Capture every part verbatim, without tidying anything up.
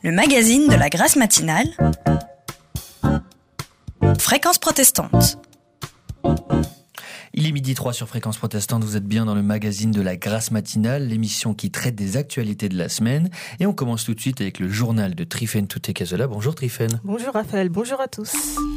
le magazine de la Grâce matinale, Fréquence protestante. Il est midi trois sur Fréquence protestante, vous êtes bien dans le magazine de la Grâce matinale, l'émission qui traite des actualités de la semaine. Et on commence tout de suite avec le journal de Trifen Touté-Cazola. Bonjour Trifen. Bonjour Raphaël, bonjour à tous.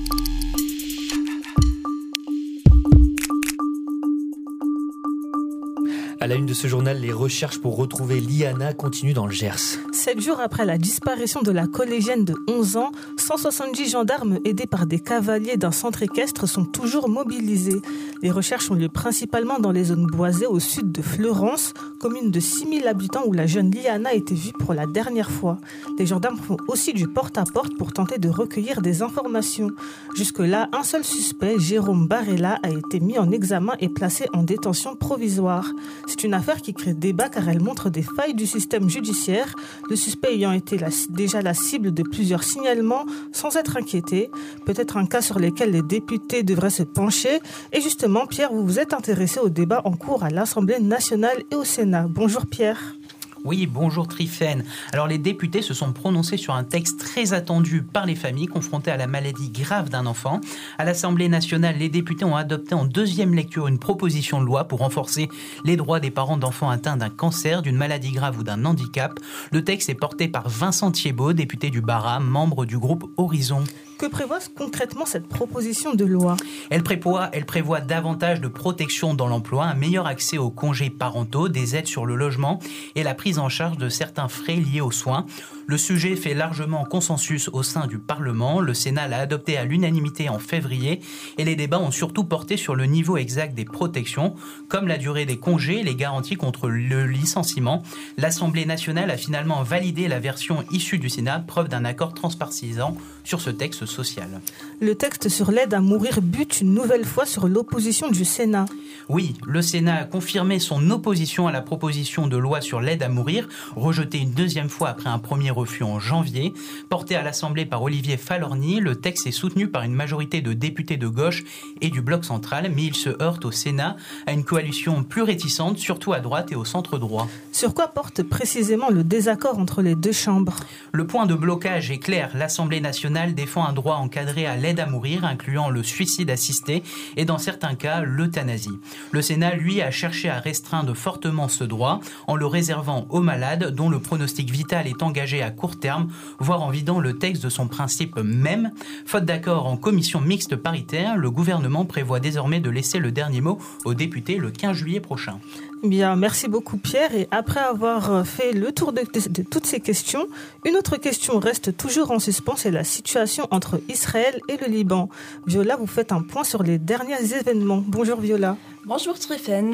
À la une de ce journal, les recherches pour retrouver Liana continuent dans le Gers. Sept jours après la disparition de la collégienne de onze ans, cent soixante-dix gendarmes aidés par des cavaliers d'un centre équestre sont toujours mobilisés. Les recherches ont lieu principalement dans les zones boisées au sud de Fleurance, commune de six mille habitants où la jeune Liana a été vue pour la dernière fois. Les gendarmes font aussi du porte-à-porte pour tenter de recueillir des informations. Jusque-là, un seul suspect, Jérôme Barella, a été mis en examen et placé en détention provisoire. C'est une affaire qui crée débat car elle montre des failles du système judiciaire, le suspect ayant été la, déjà la cible de plusieurs signalements sans être inquiété. Peut-être un cas sur lequel les députés devraient se pencher. Et justement, Pierre, vous vous êtes intéressé au débat en cours à l'Assemblée nationale et au Sénat. Bonjour Pierre. Oui, bonjour Trifen. Alors les députés se sont prononcés sur un texte très attendu par les familles confrontées à la maladie grave d'un enfant. À l'Assemblée nationale, les députés ont adopté en deuxième lecture une proposition de loi pour renforcer les droits des parents d'enfants atteints d'un cancer, d'une maladie grave ou d'un handicap. Le texte est porté par Vincent Thiebaud, député du Bas-Rhin, membre du groupe Horizon. Que prévoit concrètement cette proposition de loi ? Elle prévoit, elle prévoit davantage de protection dans l'emploi, un meilleur accès aux congés parentaux, des aides sur le logement et la prise en charge de certains frais liés aux soins. Le sujet fait largement consensus au sein du Parlement. Le Sénat l'a adopté à l'unanimité en février et les débats ont surtout porté sur le niveau exact des protections, comme la durée des congés et les garanties contre le licenciement. L'Assemblée nationale a finalement validé la version issue du Sénat, preuve d'un accord transpartisan sur ce texte social. Le texte sur l'aide à mourir bute une nouvelle fois sur l'opposition du Sénat. Oui, le Sénat a confirmé son opposition à la proposition de loi sur l'aide à mourir, rejetée une deuxième fois après un premier refus en janvier. Porté à l'Assemblée par Olivier Falorni, le texte est soutenu par une majorité de députés de gauche et du bloc central, mais il se heurte au Sénat à une coalition plus réticente, surtout à droite et au centre droit. Sur quoi porte précisément le désaccord entre les deux chambres ? Le point de blocage est clair. L'Assemblée nationale défend un droit encadré à l'aide à mourir, incluant le suicide assisté et dans certains cas l'euthanasie. Le Sénat, lui, a cherché à restreindre fortement ce droit en le réservant aux malades dont le pronostic vital est engagé à court terme, voire en vidant le texte de son principe même. Faute d'accord en commission mixte paritaire, le gouvernement prévoit désormais de laisser le dernier mot aux députés le quinze juillet prochain. Bien, merci beaucoup Pierre. Et après avoir fait le tour de, de, de toutes ces questions, une autre question reste toujours en suspens, c'est la situation entre Israël et le Liban. Viola, vous faites un point sur les derniers événements. Bonjour Viola. Bonjour Trifen.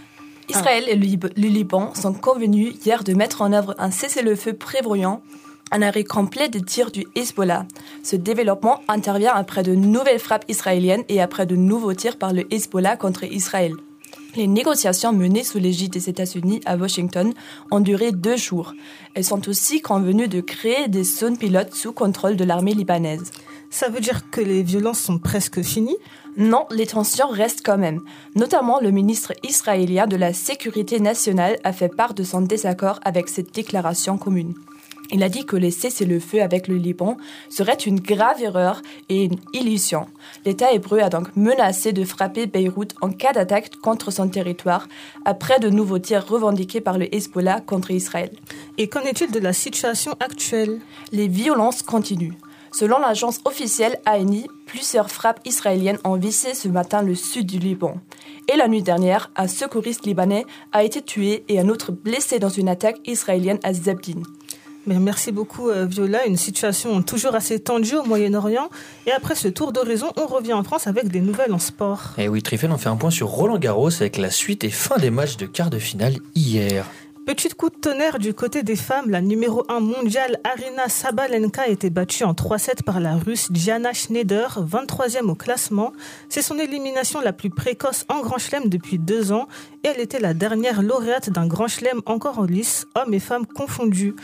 Israël ah. et le, Lib- le Liban sont convenus hier de mettre en œuvre un cessez-le-feu prévoyant un arrêt complet des tirs du Hezbollah. Ce développement intervient après de nouvelles frappes israéliennes et après de nouveaux tirs par le Hezbollah contre Israël. Les négociations menées sous l'égide des États-Unis à Washington ont duré deux jours. Elles sont aussi convenues de créer des zones pilotes sous contrôle de l'armée libanaise. Ça veut dire que les violences sont presque finies ? Non, les tensions restent quand même. Notamment, le ministre israélien de la Sécurité nationale a fait part de son désaccord avec cette déclaration commune. Il a dit que les cessez-le-feu avec le Liban serait une grave erreur et une illusion. L'État hébreu a donc menacé de frapper Beyrouth en cas d'attaque contre son territoire, après de nouveaux tirs revendiqués par le Hezbollah contre Israël. Et qu'en est-il de la situation actuelle ? Les violences continuent. Selon l'agence officielle A N I, plusieurs frappes israéliennes ont visé ce matin le sud du Liban. Et la nuit dernière, un secouriste libanais a été tué et un autre blessé dans une attaque israélienne à Zabdin. Mais merci beaucoup Viola, une situation toujours assez tendue au Moyen-Orient. Et après ce tour d'horizon, on revient en France avec des nouvelles en sport. Et oui, Trifen, on fait un point sur Roland Garros avec la suite et fin des matchs de quart de finale hier. Petit coup de tonnerre du côté des femmes, la numéro un mondiale Aryna Sabalenka a été battue en trois sept par la Russe Diana Schneider, vingt-troisième au classement. C'est son élimination la plus précoce en Grand Chelem depuis deux ans et elle était la dernière lauréate d'un Grand Chelem encore en lice, hommes et femmes confondus.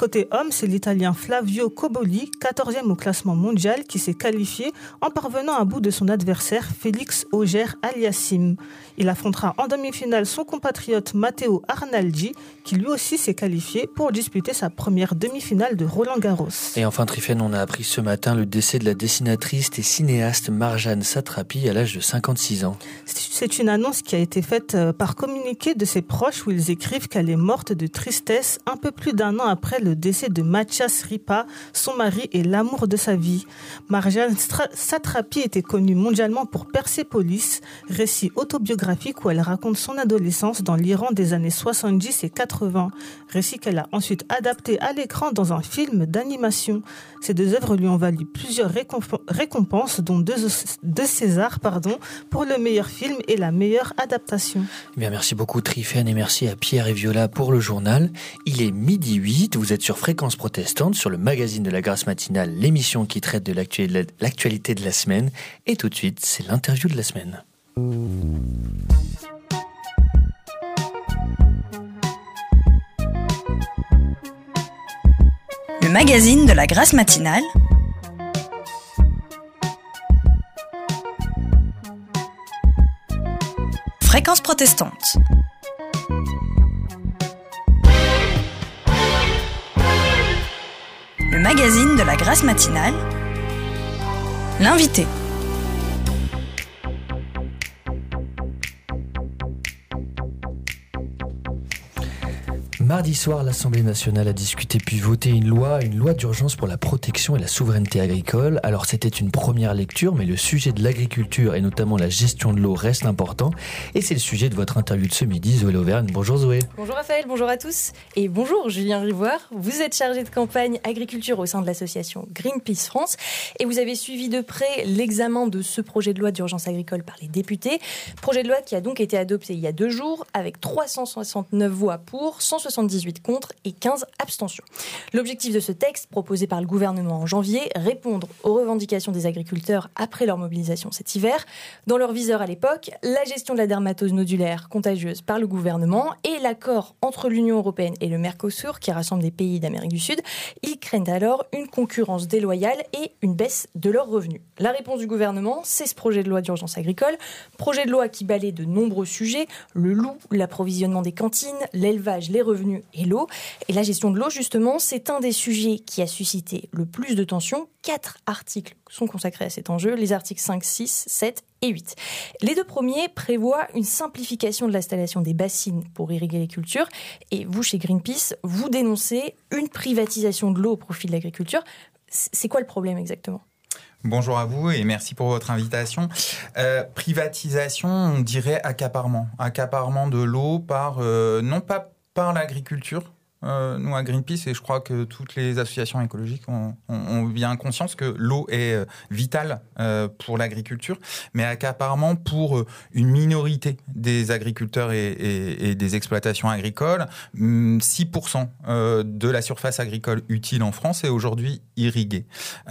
Côté homme, c'est l'Italien Flavio Cobolli, quatorzième au classement mondial, qui s'est qualifié en parvenant à bout de son adversaire Félix Auger-Aliassime. Il affrontera en demi-finale son compatriote Matteo Arnaldi, qui lui aussi s'est qualifié pour disputer sa première demi-finale de Roland-Garros. Et enfin, Trifen, on a appris ce matin le décès de la dessinatrice et cinéaste Marjane Satrapi à l'âge de cinquante-six ans. C'est une annonce qui a été faite par communiqué de ses proches où ils écrivent qu'elle est morte de tristesse un peu plus d'un an après le décès de Mathias Ripa, son mari et l'amour de sa vie. Marjane Satrapi était connue mondialement pour Persépolis, récit autobiographique où elle raconte son adolescence dans l'Iran des années soixante-dix et quatre-vingts, récit qu'elle a ensuite adapté à l'écran dans un film d'animation. Ces deux œuvres lui ont valu plusieurs récompenses, dont deux, deux Césars pardon, pour le meilleur film et la meilleure adaptation. Bien, merci beaucoup Trifen et merci à Pierre et Viola pour le journal. Il est midi huit, vous êtes sur Fréquence Protestante, sur le magazine de la Grâce matinale, l'émission qui traite de l'actualité de la semaine. Et tout de suite, c'est l'interview de la semaine. Le magazine de la Grâce matinale, Fréquence Protestante. Le magazine de la Grâce matinale, l'invité. Mardi soir, l'Assemblée nationale a discuté puis voté une loi, une loi d'urgence pour la protection et la souveraineté agricole. Alors c'était une première lecture, mais le sujet de l'agriculture et notamment la gestion de l'eau reste important. Et c'est le sujet de votre interview de ce midi, Zoé Lauvergne. Bonjour Zoé. Bonjour Raphaël, bonjour à tous. Et bonjour Julien Rivoire. Vous êtes chargé de campagne agriculture au sein de l'association Greenpeace France. Et vous avez suivi de près l'examen de ce projet de loi d'urgence agricole par les députés. Projet de loi qui a donc été adopté il y a deux jours avec trois cent soixante-neuf voix pour, cent soixante-dix-huit contre et quinze abstentions. L'objectif de ce texte, proposé par le gouvernement en janvier, répondre aux revendications des agriculteurs après leur mobilisation cet hiver. Dans leur viseur à l'époque, la gestion de la dermatose nodulaire contagieuse par le gouvernement et l'accord entre l'Union européenne et le Mercosur, qui rassemble des pays d'Amérique du Sud. Ils craignent alors une concurrence déloyale et une baisse de leurs revenus. La réponse du gouvernement, c'est ce projet de loi d'urgence agricole. Projet de loi qui balaie de nombreux sujets, le loup, l'approvisionnement des cantines, l'élevage, les revenus et l'eau. Et la gestion de l'eau, justement, c'est un des sujets qui a suscité le plus de tensions. Quatre articles sont consacrés à cet enjeu, les articles cinq, six, sept et huit. Les deux premiers prévoient une simplification de l'installation des bassines pour irriguer les cultures. Et vous, chez Greenpeace, vous dénoncez une privatisation de l'eau au profit de l'agriculture. C'est quoi le problème exactement ? Bonjour à vous et merci pour votre invitation. Euh, privatisation, on dirait accaparement. Accaparement de l'eau par, euh, non pas par l'agriculture, euh, nous à Greenpeace, et je crois que toutes les associations écologiques ont, ont, ont bien conscience que l'eau est euh, vitale euh, pour l'agriculture, mais accaparement pour euh, une minorité des agriculteurs et, et, et des exploitations agricoles. six pour cent euh, de la surface agricole utile en France est aujourd'hui irriguée.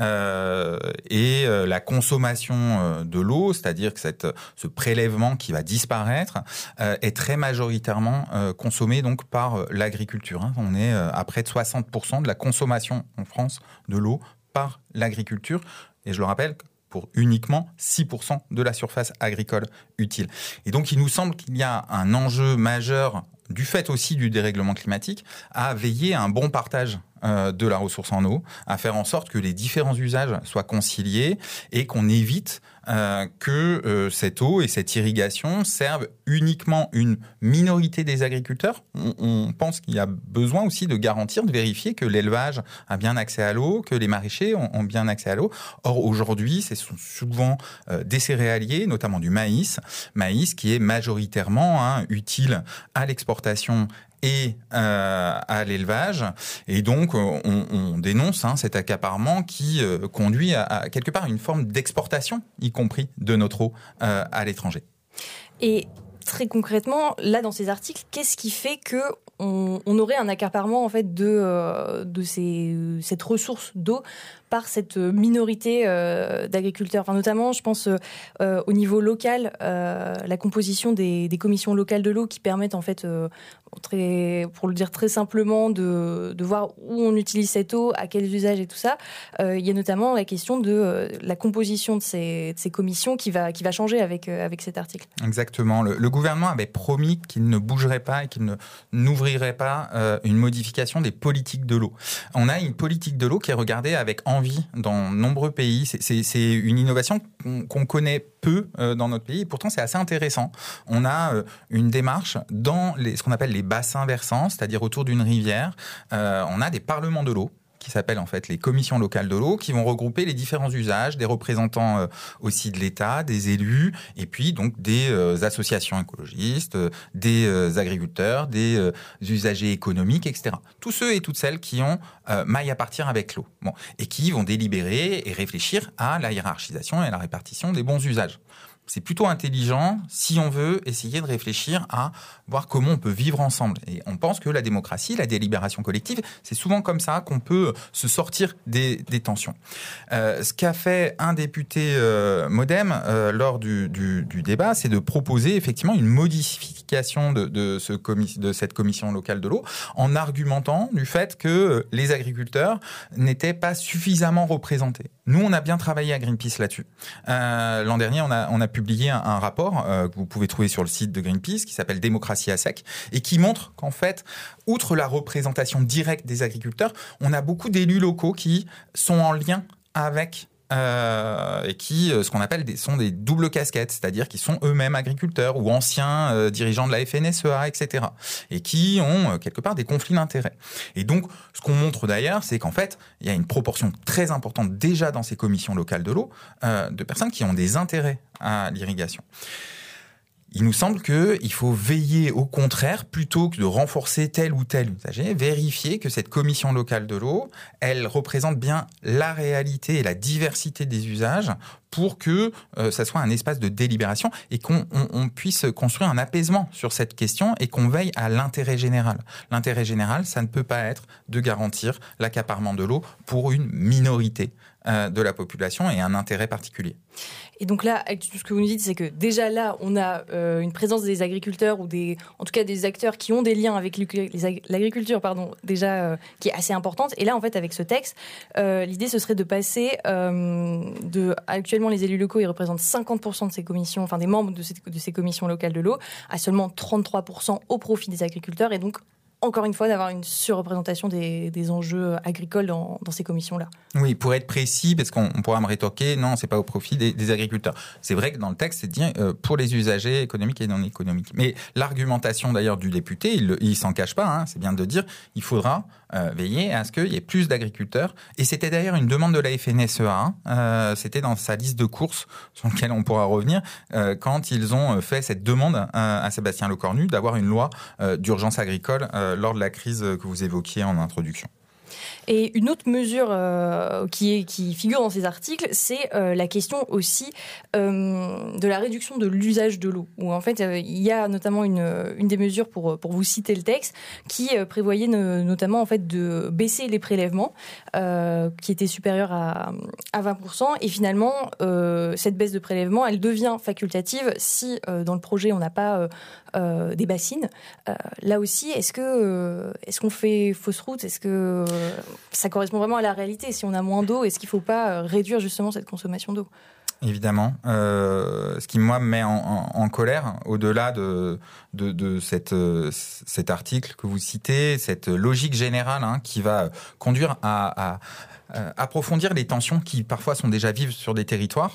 Euh, et euh, la consommation euh, de l'eau, c'est-à-dire que cette, ce prélèvement qui va disparaître, euh, est très majoritairement euh, consommé donc par euh, l'agriculture. Hein. On est euh, à près de soixante pour cent de la consommation en France de l'eau par l'agriculture. Et je le rappelle, pour uniquement six pour cent de la surface agricole utile. Et donc, il nous semble qu'il y a un enjeu majeur, du fait aussi du dérèglement climatique, à veiller à un bon partage euh, de la ressource en eau, à faire en sorte que les différents usages soient conciliés et qu'on évite euh, que euh, cette eau et cette irrigation servent uniquement une minorité des agriculteurs. On, on pense qu'il y a besoin aussi de garantir, de vérifier que l'élevage a bien accès à l'eau, que les maraîchers ont, ont bien accès à l'eau. Or, aujourd'hui, ce sont souvent euh, des céréaliers, notamment du maïs, maïs qui est majoritairement hein, utile à l'exportation et euh, à l'élevage. Et donc, on, on dénonce hein, cet accaparement qui euh, conduit à, à, quelque part, à une forme d'exportation, y compris de notre eau, euh, à l'étranger. Et très concrètement, là, dans ces articles, qu'est-ce qui fait que on, on aurait un accaparement en fait, de, euh, de ces, cette ressource d'eau par cette minorité euh, d'agriculteurs. Enfin, notamment, je pense euh, au niveau local, euh, la composition des, des commissions locales de l'eau qui permettent en fait, euh, très, pour le dire très simplement, de, de voir où on utilise cette eau, à quels usages et tout ça. Euh, il y a notamment la question de euh, la composition de ces, de ces commissions qui va, qui va changer avec, euh, avec cet article. Exactement. Le, le gouvernement avait promis qu'il ne bougerait pas et qu'il ne, n'ouvrirait pas euh, une modification des politiques de l'eau. On a une politique de l'eau qui est regardée avec envie dans nombreux pays. C'est, c'est, c'est une innovation qu'on, qu'on connaît peu euh, dans notre pays et pourtant c'est assez intéressant. On a euh, une démarche dans les, ce qu'on appelle les bassins versants, c'est-à-dire autour d'une rivière. Euh, on a des parlements de l'eau qui s'appellent en fait les commissions locales de l'eau, qui vont regrouper les différents usages, des représentants euh, aussi de l'État, des élus, et puis donc des euh, associations écologistes, euh, des euh, agriculteurs, des euh, usagers économiques, et cetera. Tous ceux et toutes celles qui ont euh, maille à partir avec l'eau, bon, et qui vont délibérer et réfléchir à la hiérarchisation et à la répartition des bons usages. C'est plutôt intelligent si on veut essayer de réfléchir à voir comment on peut vivre ensemble. Et on pense que la démocratie, la délibération collective, c'est souvent comme ça qu'on peut se sortir des, des tensions. Euh, ce qu'a fait un député euh, Modem euh, lors du, du, du débat, c'est de proposer effectivement une modification de, de, ce commis, de cette commission locale de l'eau en argumentant du fait que les agriculteurs n'étaient pas suffisamment représentés. Nous, on a bien travaillé à Greenpeace là-dessus. Euh, l'an dernier, on a, on a publié un, un rapport euh, que vous pouvez trouver sur le site de Greenpeace qui s'appelle Démocratie à sec et qui montre qu'en fait, outre la représentation directe des agriculteurs, on a beaucoup d'élus locaux qui sont en lien avec Euh, et qui, ce qu'on appelle, des, sont des doubles casquettes, c'est-à-dire qui sont eux-mêmes agriculteurs ou anciens euh, dirigeants de la F N S E A, et cetera, et qui ont euh, quelque part des conflits d'intérêts. Et donc, ce qu'on montre d'ailleurs, c'est qu'en fait, il y a une proportion très importante déjà dans ces commissions locales de l'eau euh, de personnes qui ont des intérêts à l'irrigation. Il nous semble qu'il faut veiller au contraire, plutôt que de renforcer tel ou tel usager, vérifier que cette commission locale de l'eau, elle représente bien la réalité et la diversité des usages pour que euh, ça soit un espace de délibération et qu'on on, on puisse construire un apaisement sur cette question et qu'on veille à l'intérêt général. L'intérêt général, ça ne peut pas être de garantir l'accaparement de l'eau pour une minorité euh, de la population et un intérêt particulier. Et donc là, tout ce que vous nous dites, c'est que déjà là, on a euh, une présence des agriculteurs ou des, en tout cas des acteurs qui ont des liens avec les, l'agriculture, pardon, déjà euh, qui est assez importante. Et là, en fait, avec ce texte, euh, l'idée ce serait de passer euh, de actuellement les élus locaux, ils représentent cinquante pour cent de ces commissions, enfin des membres de ces, de ces commissions locales de l'eau, à seulement trente-trois pour cent au profit des agriculteurs. Et donc encore une fois, d'avoir une surreprésentation des, des enjeux agricoles dans, dans ces commissions-là. Oui, pour être précis, parce qu'on on pourra me rétorquer, non, c'est pas au profit des, des agriculteurs. C'est vrai que dans le texte, c'est dit euh, pour les usagers économiques et non économiques. Mais l'argumentation d'ailleurs du député, il, il s'en cache pas, hein, c'est bien de dire, il faudra euh, veiller à ce qu'il y ait plus d'agriculteurs. Et c'était d'ailleurs une demande de la F N S E A, hein, euh, c'était dans sa liste de courses, sur laquelle on pourra revenir, euh, quand ils ont fait cette demande euh, à Sébastien Lecornu d'avoir une loi euh, d'urgence agricole euh, lors de la crise que vous évoquiez en introduction. Et une autre mesure euh, qui, est, qui figure dans ces articles, c'est euh, la question aussi euh, de la réduction de l'usage de l'eau. Où en fait, euh, il y a notamment une, une des mesures, pour, pour vous citer le texte, qui euh, prévoyait ne, notamment en fait, de baisser les prélèvements, euh, qui étaient supérieurs à, à vingt pour cent. Et finalement, euh, cette baisse de prélèvement, elle devient facultative si euh, dans le projet, on n'a pas euh, euh, des bassines. Euh, là aussi, est-ce, que, euh, est-ce qu'on fait fausse route ? Est-ce que... Euh, ça correspond vraiment à la réalité. Si on a moins d'eau, est-ce qu'il ne faut pas réduire justement cette consommation d'eau ? Évidemment. Euh, ce qui, moi, me met en, en, en colère, au-delà de, de, de cette, euh, cet article que vous citez, cette logique générale hein, qui va conduire à... à Euh, approfondir les tensions qui parfois sont déjà vives sur des territoires,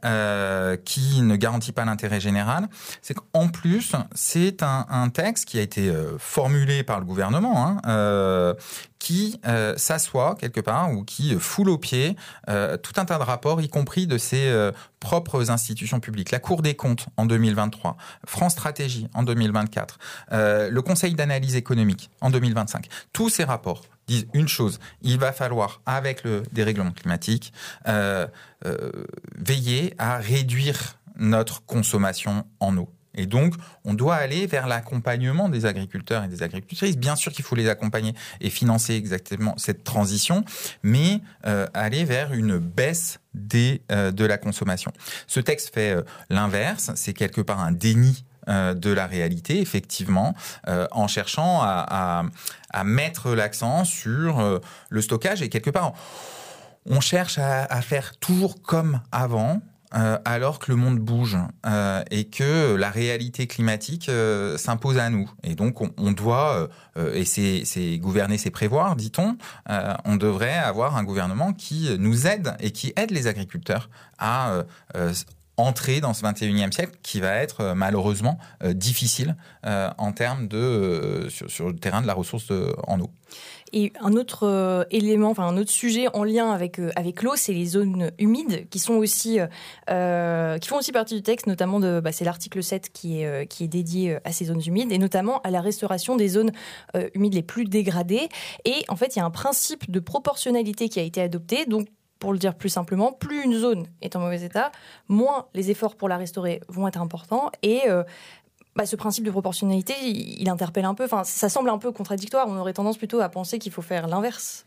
euh, qui ne garantit pas l'intérêt général. C'est qu'en plus, c'est un, un texte qui a été euh, formulé par le gouvernement, hein, euh, qui euh, s'assoit quelque part ou qui foule aux pieds euh, tout un tas de rapports, y compris de ses euh, propres institutions publiques. La Cour des comptes en deux mille vingt-trois, France Stratégie en deux mille vingt-quatre, euh, le Conseil d'analyse économique en deux mille vingt-cinq. Tous ces rapports disent une chose, il va falloir, avec le dérèglement climatique, euh, euh, veiller à réduire notre consommation en eau. Et donc, on doit aller vers l'accompagnement des agriculteurs et des agricultrices. Bien sûr qu'il faut les accompagner et financer exactement cette transition, mais euh, aller vers une baisse des, euh, de la consommation. Ce texte fait euh, l'inverse, c'est quelque part un déni euh, de la réalité, effectivement, euh, en cherchant à, à, à mettre l'accent sur euh, le stockage. Et quelque part, on cherche à, à faire toujours comme avant, Euh, alors que le monde bouge euh, et que la réalité climatique euh, s'impose à nous. Et donc, on, on doit, euh, et c'est, c'est gouverner, c'est prévoir, dit-on, euh, on devrait avoir un gouvernement qui nous aide et qui aide les agriculteurs à euh, euh, entrer dans ce vingt et unième siècle qui va être euh, malheureusement euh, difficile euh, en termes de, euh, sur, sur le terrain de la ressource de, en eau. Et un autre euh, élément, enfin un autre sujet en lien avec euh, avec l'eau, c'est les zones humides qui sont aussi euh, qui font aussi partie du texte, notamment de bah, c'est l'article sept qui est euh, qui est dédié à ces zones humides et notamment à la restauration des zones euh, humides les plus dégradées. Et en fait, il y a un principe de proportionnalité qui a été adopté. Donc pour le dire plus simplement, plus une zone est en mauvais état, moins les efforts pour la restaurer vont être importants et euh, Bah, ce principe de proportionnalité, il, il interpelle un peu. Enfin, ça semble un peu contradictoire. On aurait tendance plutôt à penser qu'il faut faire l'inverse.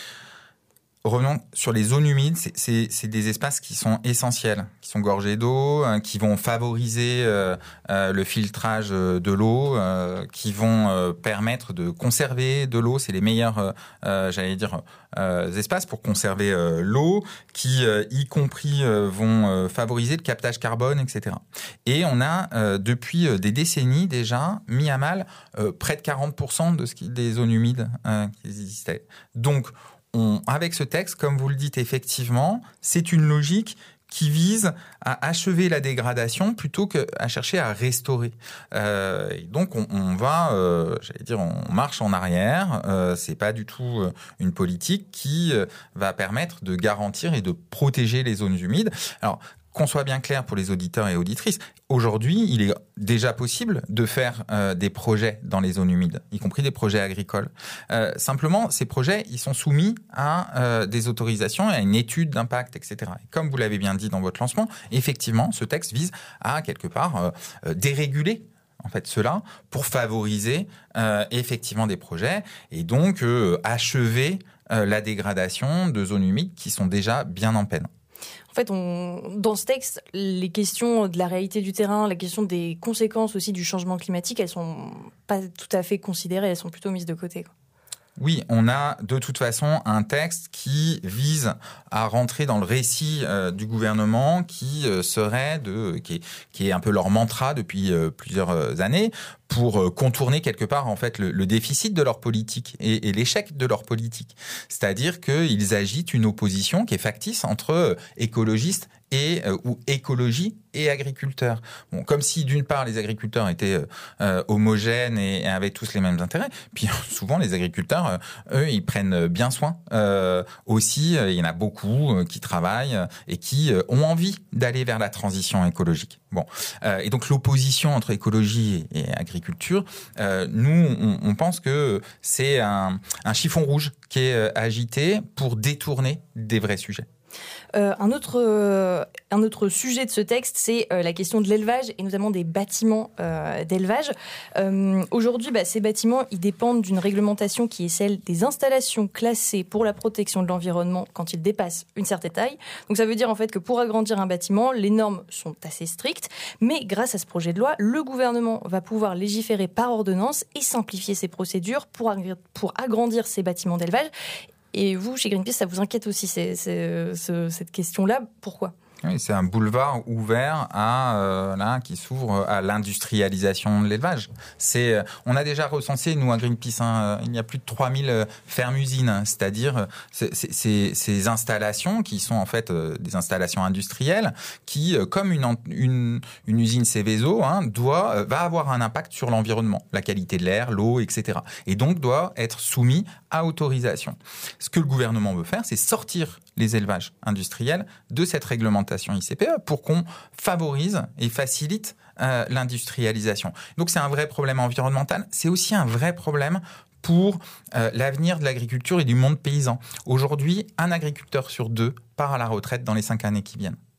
Revenons sur les zones humides. C'est, c'est, c'est des espaces qui sont essentiels, qui sont gorgés d'eau, hein, qui vont favoriser euh, euh, le filtrage de l'eau, euh, qui vont euh, permettre de conserver de l'eau. C'est les meilleurs, euh, euh, j'allais dire, euh, espaces pour conserver euh, l'eau, qui, euh, y compris, euh, vont euh, favoriser le captage carbone, et cetera. Et on a, euh, depuis des décennies déjà, mis à mal euh, près de quarante pour cent de ce qui, des zones humides euh, qui existaient. Donc, on, avec ce texte, comme vous le dites effectivement, c'est une logique qui vise à achever la dégradation plutôt qu'à chercher à restaurer. Euh, et donc on, on va, euh, j'allais dire, on marche en arrière. Euh, c'est pas du tout une politique qui va permettre de garantir et de protéger les zones humides. Alors, qu'on soit bien clair pour les auditeurs et auditrices, aujourd'hui, il est déjà possible de faire euh, des projets dans les zones humides, y compris des projets agricoles. Euh, simplement, ces projets, ils sont soumis à euh, des autorisations et à une étude d'impact, et cetera. Et comme vous l'avez bien dit dans votre lancement, effectivement, ce texte vise à, quelque part, euh, déréguler en fait cela pour favoriser euh, effectivement des projets et donc euh, achever euh, la dégradation de zones humides qui sont déjà bien en peine. En fait, on, dans ce texte, les questions de la réalité du terrain, la question des conséquences aussi du changement climatique, elles sont pas tout à fait considérées, elles sont plutôt mises de côté, quoi. Oui, on a de toute façon un texte qui vise à rentrer dans le récit euh, du gouvernement qui euh, serait de qui est, qui est un peu leur mantra depuis euh, plusieurs années pour euh, contourner quelque part en fait le, le déficit de leur politique et, et l'échec de leur politique. C'est-à-dire qu'ils agitent une opposition qui est factice entre euh, écologistes et euh, ou écologie et agriculteurs. Bon, comme si d'une part les agriculteurs étaient euh, homogènes et, et avaient tous les mêmes intérêts, puis souvent les agriculteurs, euh, eux, ils prennent bien soin. Euh, aussi, euh, il y en a beaucoup euh, qui travaillent et qui euh, ont envie d'aller vers la transition écologique. Bon, euh, et donc l'opposition entre écologie et, et agriculture, euh, nous, on, on pense que c'est un, un chiffon rouge qui est euh, agité pour détourner des vrais sujets. Euh, un, autre, euh, un autre sujet de ce texte, c'est euh, la question de l'élevage et notamment des bâtiments euh, d'élevage. Euh, aujourd'hui, bah, ces bâtiments, ils dépendent d'une réglementation qui est celle des installations classées pour la protection de l'environnement quand ils dépassent une certaine taille. Donc ça veut dire en fait que pour agrandir un bâtiment, les normes sont assez strictes, mais grâce à ce projet de loi, le gouvernement va pouvoir légiférer par ordonnance et simplifier ses procédures pour, ag- pour agrandir ces bâtiments d'élevage. Et vous, chez Greenpeace, ça vous inquiète aussi, c'est, c'est, c'est, cette question-là. Pourquoi ? Oui, c'est un boulevard ouvert à euh, là qui s'ouvre à l'industrialisation de l'élevage. C'est, on a déjà recensé nous à Greenpeace, hein, il y a plus de trois mille fermes-usines, c'est-à-dire c'est, c'est, c'est, ces installations qui sont en fait euh, des installations industrielles qui, euh, comme une, une, une usine Seveso, hein, doit euh, va avoir un impact sur l'environnement, la qualité de l'air, l'eau, et cetera. Et donc doit être soumis à autorisation. Ce que le gouvernement veut faire, c'est sortir les élevages industriels de cette réglementation I C P E pour qu'on favorise et facilite euh, l'industrialisation. Donc c'est un vrai problème environnemental, c'est aussi un vrai problème pour euh, l'avenir de l'agriculture et du monde paysan. Aujourd'hui, un agriculteur sur deux part à la retraite dans les cinq années qui viennent.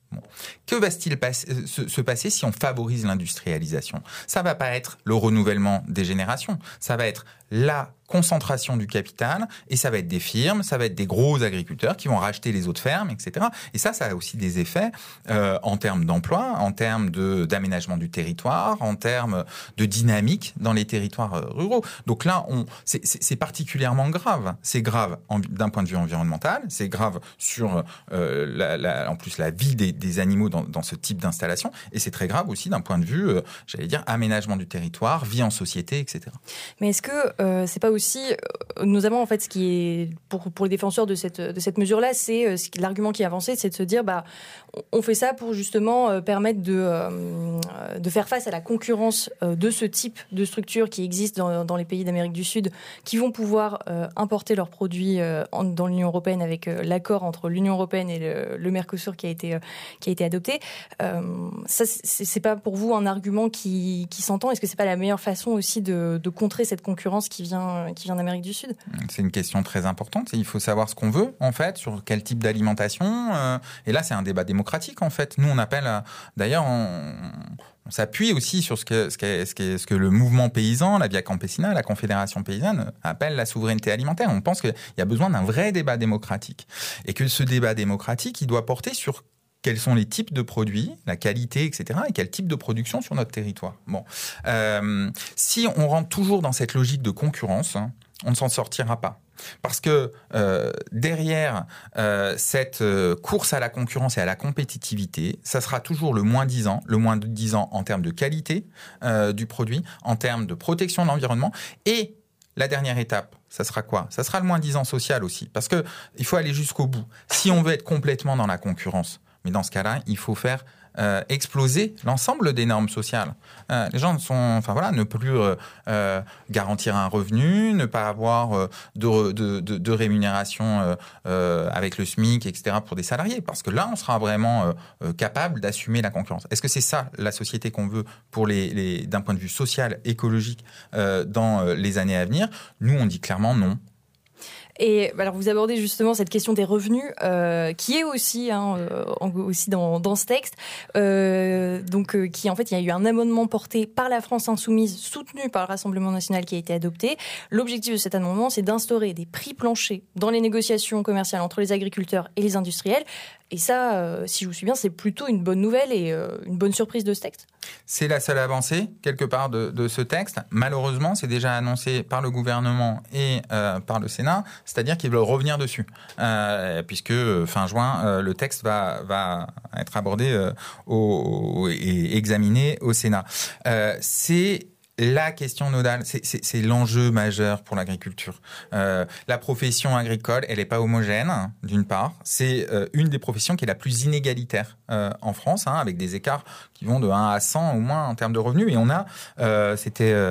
Bon. Que va-t-il pas- se, se passer si on favorise l'industrialisation ? Ça va pas être le renouvellement des générations, ça va être la concentration du capital, et ça va être des firmes, ça va être des gros agriculteurs qui vont racheter les autres fermes, et cetera. Et ça, ça a aussi des effets euh, en termes d'emploi, en termes de, d'aménagement du territoire, en termes de dynamique dans les territoires ruraux. Donc là, on, c'est, c'est, c'est particulièrement grave. C'est grave en, d'un point de vue environnemental, c'est grave sur, euh, la, la, en plus, la vie des, des animaux dans, dans ce type d'installation, et c'est très grave aussi d'un point de vue, euh, j'allais dire, aménagement du territoire, vie en société, et cetera. Mais est-ce que euh, c'est pas aussi, euh, notamment en fait, ce qui est pour pour les défenseurs de cette de cette mesure-là, c'est euh, l'argument qui est avancé, c'est de se dire bah on fait ça pour justement euh, permettre de euh, de faire face à la concurrence euh, de ce type de structures qui existent dans dans les pays d'Amérique du Sud, qui vont pouvoir euh, importer leurs produits euh, en, dans l'Union européenne avec euh, l'accord entre l'Union européenne et le, le Mercosur qui a été euh, qui a été adopté. Euh, ça c'est, c'est pas pour vous un argument qui qui s'entend ? Est-ce que c'est pas la meilleure façon aussi de de contrer cette concurrence qui vient qui vient d'Amérique du Sud ? C'est une question très importante. Il faut savoir ce qu'on veut, en fait, sur quel type d'alimentation. Euh, et là, c'est un débat démocratique, en fait. Nous, on appelle... Euh, d'ailleurs, on, on s'appuie aussi sur ce que, ce, que, ce, que, ce que le mouvement paysan, la Via Campesina, la Confédération paysanne, appelle la souveraineté alimentaire. On pense qu'il y a besoin d'un vrai débat démocratique. Et que ce débat démocratique, il doit porter sur quels sont les types de produits, la qualité, et cetera, et quel type de production sur notre territoire. Bon, euh, si on rentre toujours dans cette logique de concurrence, hein, on ne s'en sortira pas. Parce que euh, derrière euh, cette euh, course à la concurrence et à la compétitivité, ça sera toujours le moins dix ans, le moins de dix ans en termes de qualité euh, du produit, en termes de protection de l'environnement. Et la dernière étape, ça sera quoi ? Ça sera le moins dix ans social aussi. Parce que il faut aller jusqu'au bout. Si on veut être complètement dans la concurrence, mais dans ce cas-là, il faut faire euh, exploser l'ensemble des normes sociales. Euh, les gens sont, enfin voilà, ne plus euh, euh, garantir un revenu, ne pas avoir euh, de, de, de, de rémunération euh, euh, avec le SMIC, et cetera pour des salariés, parce que là, on sera vraiment euh, capable d'assumer la concurrence. Est-ce que c'est ça la société qu'on veut pour les, les d'un point de vue social, écologique, euh, dans euh, les années à venir ? Nous, on dit clairement non. Et alors vous abordez justement cette question des revenus euh, qui est aussi hein, euh, aussi dans, dans ce texte. Euh, donc euh, qui en fait il y a eu un amendement porté par la France insoumise, soutenu par le Rassemblement national, qui a été adopté. L'objectif de cet amendement, c'est d'instaurer des prix planchers dans les négociations commerciales entre les agriculteurs et les industriels. Et ça, euh, si je vous suis bien, c'est plutôt une bonne nouvelle et euh, une bonne surprise de ce texte. C'est la seule avancée, quelque part, de, de ce texte. Malheureusement, c'est déjà annoncé par le gouvernement et euh, par le Sénat, c'est-à-dire qu'ils veulent revenir dessus. Euh, puisque fin juin, euh, le texte va, va être abordé euh, au, et examiné au Sénat. Euh, c'est... La question nodale, c'est, c'est, c'est l'enjeu majeur pour l'agriculture. Euh, la profession agricole, elle n'est pas homogène, d'une part. C'est euh, une des professions qui est la plus inégalitaire euh, en France, hein, avec des écarts qui vont de un à cent au moins en termes de revenus. Et on a, euh, c'était euh,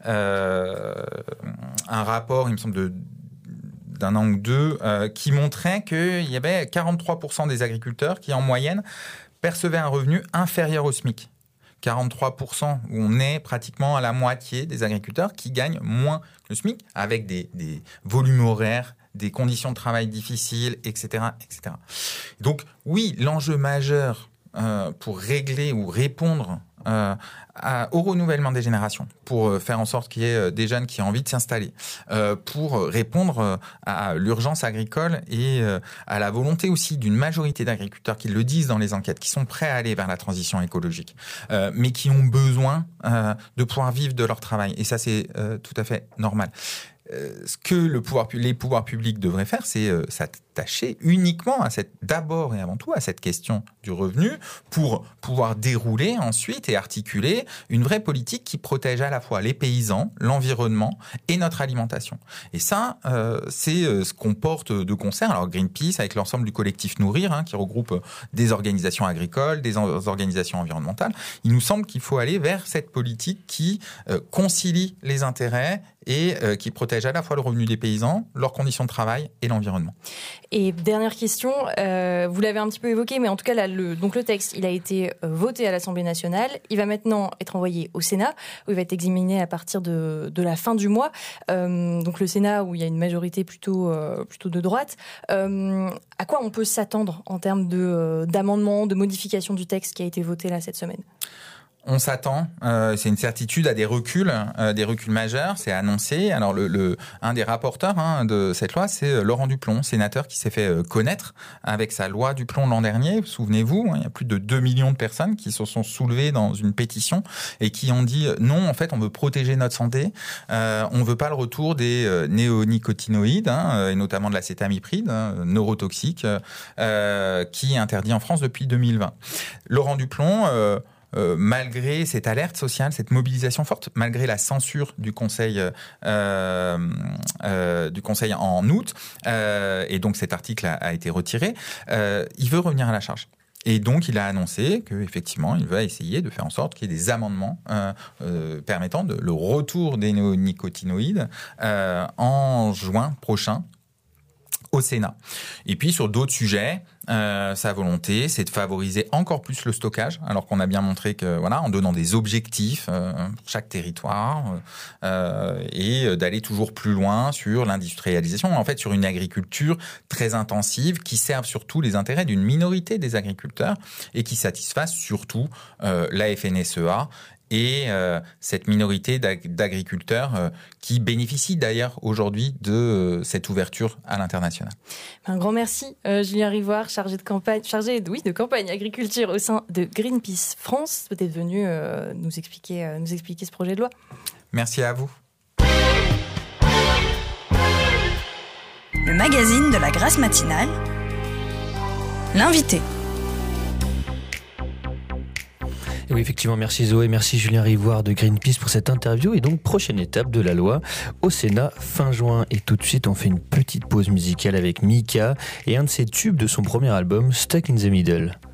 euh, un rapport, il me semble, de d'un an ou deux, euh, qui montrait qu'il y avait quarante-trois pour cent des agriculteurs qui, en moyenne, percevaient un revenu inférieur au SMIC. quarante-trois pour cent, où on est pratiquement à la moitié des agriculteurs qui gagnent moins que le SMIC, avec des, des volumes horaires, des conditions de travail difficiles, et cetera, et cetera. Donc oui, l'enjeu majeur euh, pour régler ou répondre euh, à, au renouvellement des générations, pour faire en sorte qu'il y ait des jeunes qui aient envie de s'installer, euh, pour répondre à l'urgence agricole et euh, à la volonté aussi d'une majorité d'agriculteurs qui le disent dans les enquêtes, qui sont prêts à aller vers la transition écologique, euh, mais qui ont besoin euh, de pouvoir vivre de leur travail. Et ça, c'est euh, tout à fait normal. Ce que le pouvoir, les pouvoirs publics devraient faire, c'est euh, s'attacher uniquement à cette, d'abord et avant tout, à cette question du revenu, pour pouvoir dérouler ensuite et articuler une vraie politique qui protège à la fois les paysans, l'environnement et notre alimentation. Et ça, euh, c'est euh, ce qu'on porte de concert. Alors Greenpeace, avec l'ensemble du collectif Nourrir, hein, qui regroupe des organisations agricoles, des en- organisations environnementales, il nous semble qu'il faut aller vers cette politique qui euh, concilie les intérêts et euh, qui protège à la fois le revenu des paysans, leurs conditions de travail et l'environnement. Et dernière question, euh, vous l'avez un petit peu évoqué, mais en tout cas, là, le, donc le texte, il a été voté à l'Assemblée nationale. Il va maintenant être envoyé au Sénat, où il va être examiné à partir de, de la fin du mois. Euh, donc le Sénat, où il y a une majorité plutôt, euh, plutôt de droite. Euh, à quoi on peut s'attendre en termes de, euh, d'amendements, de modifications du texte qui a été voté là cette semaine ? On s'attend, euh, c'est une certitude, à des reculs, euh, des reculs majeurs, c'est annoncé. Alors le, le un des rapporteurs hein, de cette loi, c'est Laurent Duplon, sénateur qui s'est fait euh, connaître avec sa loi Duplon l'an dernier. Souvenez-vous, hein, il y a plus de deux millions de personnes qui se sont soulevées dans une pétition et qui ont dit non, en fait, on veut protéger notre santé, euh, on veut pas le retour des euh, néonicotinoïdes hein, et notamment de l'acétamipride, hein, neurotoxique, euh, qui est interdit en France depuis deux mille vingt. Laurent Duplon. Euh, Euh, malgré cette alerte sociale, cette mobilisation forte, malgré la censure du Conseil, euh, euh, du Conseil en août, euh, et donc cet article a, a été retiré, euh, il veut revenir à la charge. Et donc, il a annoncé qu'effectivement, il va essayer de faire en sorte qu'il y ait des amendements euh, euh, permettant de, le retour des néonicotinoïdes euh, en juin prochain au Sénat. Et puis, sur d'autres sujets, Euh, sa volonté, c'est de favoriser encore plus le stockage, alors qu'on a bien montré que, voilà, en donnant des objectifs euh, pour chaque territoire euh, et d'aller toujours plus loin sur l'industrialisation, en fait, sur une agriculture très intensive qui serve surtout les intérêts d'une minorité des agriculteurs et qui satisfasse surtout euh, la F N S E A et euh, cette minorité d'ag- d'agriculteurs euh, qui bénéficient d'ailleurs aujourd'hui de euh, cette ouverture à l'international. Un grand merci, euh, Julien Rivoire, chargé de campagne, chargé oui, de campagne agriculture au sein de Greenpeace France, d'être venu euh, nous expliquer, euh, nous expliquer ce projet de loi. Merci à vous. Le magazine de la Grasse matinale, l'invité. Et oui, effectivement, merci Zoé, merci Julien Rivoire de Greenpeace pour cette interview. Et donc, prochaine étape de la loi au Sénat fin juin. Et tout de suite, on fait une petite pause musicale avec Mika et un de ses tubes de son premier album, Stuck in the Middle.